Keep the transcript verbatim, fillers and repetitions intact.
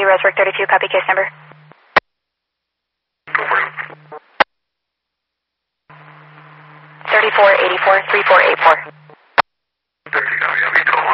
Roseburg thirty-two, copy case number. thirty-four eighty-four, three four eight four.